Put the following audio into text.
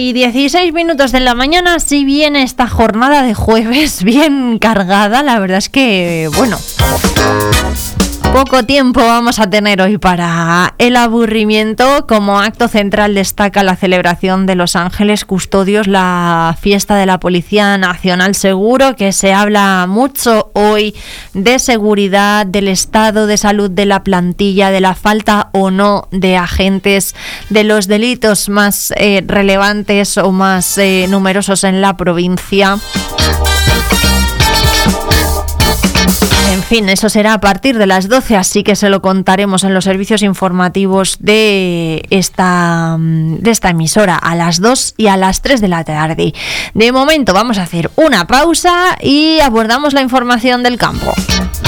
8:16 de la mañana, si viene esta jornada de jueves bien cargada, la verdad es que, bueno, poco tiempo vamos a tener hoy para el aburrimiento. Como acto central destaca la celebración de Los Ángeles Custodios, la fiesta de la Policía Nacional. Seguro que se habla mucho hoy de seguridad, del estado de salud de la plantilla, de la falta o no de agentes, de los delitos más relevantes o más numerosos en la provincia. En fin, eso será a partir de las 12, así que se lo contaremos en los servicios informativos de esta emisora a las 2 y a las 3 de la tarde. De momento vamos a hacer una pausa y abordamos la información del campo.